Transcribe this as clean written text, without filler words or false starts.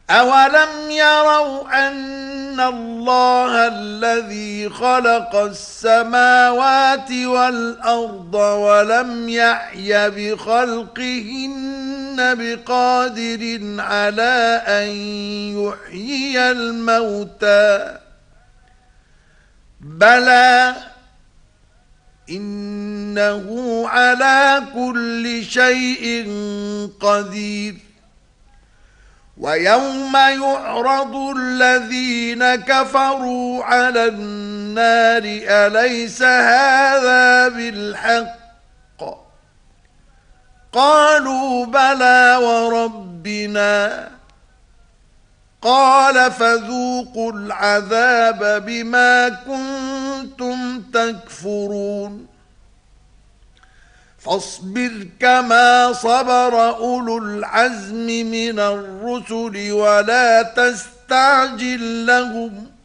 أولم يروا أن الله الذي خلق السماوات والأرض ولم يعي بخلقهن بقادر على أن يحيي الموتى بلى إنه على كل شيء قدير ويوم يعرض الذين كفروا على النار أليس هذا بالحق قالوا بلى وربنا قال فذوقوا العذاب بما كنتم تكفرون فاصبر كما صبر أولو العزم من الرسل ولا تستعجل لهم